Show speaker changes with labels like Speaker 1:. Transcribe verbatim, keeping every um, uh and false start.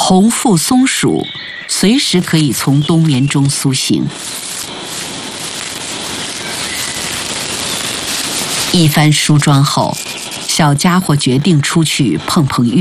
Speaker 1: 红腹松鼠随时可以从冬眠中苏醒。一番梳妆后，小家伙决定出去碰碰运